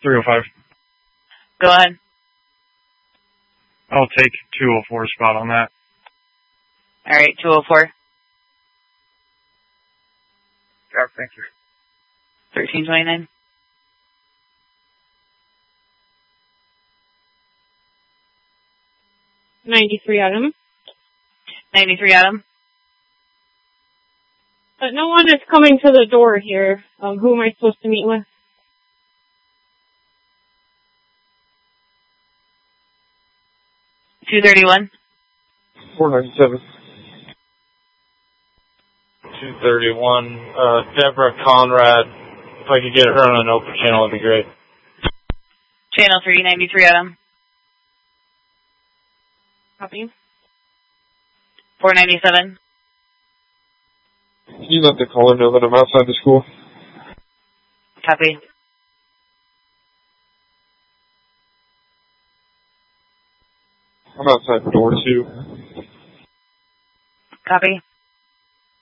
305. Go ahead. I'll take 204 spot on that. All right, 204. Yeah, thank you. 1329. $93 Adam. 93 Adam. But no one is coming to the door here. Who am I supposed to meet with? $231. 497. 231. Deborah Conrad. If I could get her on an open channel, it'd be great. Channel 393 Adam. Copy. 497. Can you let the caller know that I'm outside the school? Copy. I'm outside the door, too. Copy.